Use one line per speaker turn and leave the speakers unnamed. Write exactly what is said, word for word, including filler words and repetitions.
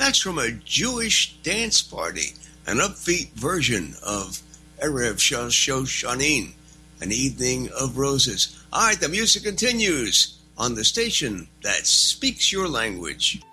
That's from a Jewish dance party, an upbeat version of Erev Shoshanim, an evening of roses. All right, the music continues on the station that speaks your language.